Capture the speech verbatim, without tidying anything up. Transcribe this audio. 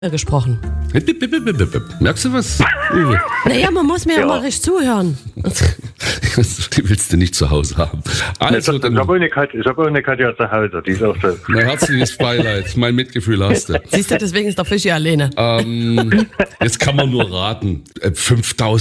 gesprochen. Merkst du was? Naja, man muss mir ja, ja mal richtig zuhören. Die willst du nicht zu Hause haben. Also, ich habe auch eine Katja zu Hause, die ist auch so. Mein herzliches Beileid, mein Mitgefühl hast du. Siehst du, deswegen ist der Fischi alleine. Ähm, jetzt kann man nur raten. fünftausend